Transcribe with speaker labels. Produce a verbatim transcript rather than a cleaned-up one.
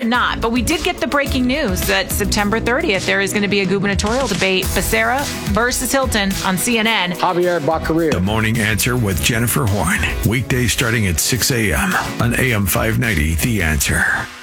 Speaker 1: not. But we did get the breaking news that September thirtieth, there is going to be a gubernatorial debate, Becerra versus Hilton on C N N.
Speaker 2: Javier Baccaria.
Speaker 3: The Morning Answer with Jennifer Horn. Weekdays starting at six a.m. on A M five ninety, The Answer.